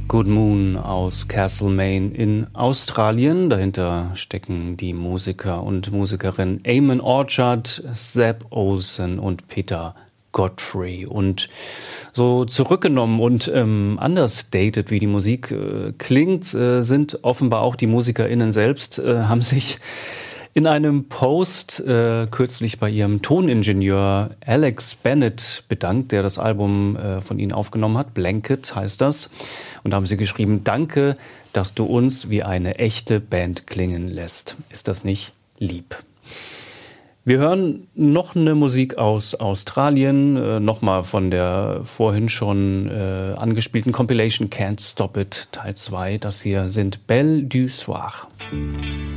Good Moon aus Castlemaine in Australien. Dahinter stecken die Musiker und Musikerinnen Eamon Orchard, Zeb Olsen und Peter Godfrey. Und so zurückgenommen und understated, wie die Musik klingt, sind offenbar auch die MusikerInnen selbst, haben sich in einem Post kürzlich bei ihrem Toningenieur Alex Bennett bedankt, der das Album von ihnen aufgenommen hat. Blanket heißt das. Und da haben sie geschrieben: Danke, dass du uns wie eine echte Band klingen lässt. Ist das nicht lieb? Wir hören noch eine Musik aus Australien, nochmal von der vorhin schon angespielten Compilation Can't Stop It Teil 2. Das hier sind Belle du Soir.